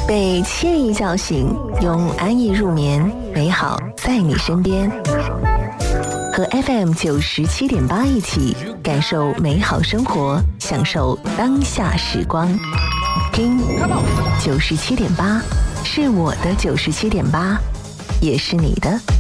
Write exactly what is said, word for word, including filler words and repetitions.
被惬意叫醒，用安逸入眠，美好在你身边。和 F M 九十七点八一起感受美好生活，享受当下时光。听九十七点八，是我的九十七点八，也是你的